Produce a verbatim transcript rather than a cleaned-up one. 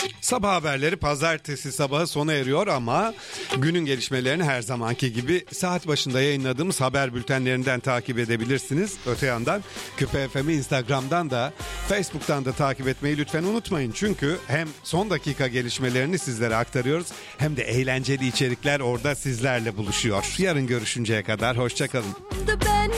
Sabah haberleri pazartesi sabahı sona eriyor ama günün gelişmelerini her zamanki gibi saat başında yayınladığımız haber bültenlerinden takip edebilirsiniz. Öte yandan Küpe F M'i Instagram'dan da Facebook'tan da takip etmeyi lütfen unutmayın. Çünkü hem son dakika gelişmelerini sizlere aktarıyoruz hem de eğlenceli içerikler orada sizlerle buluşuyor. Yarın görüşünceye kadar hoşça kalın.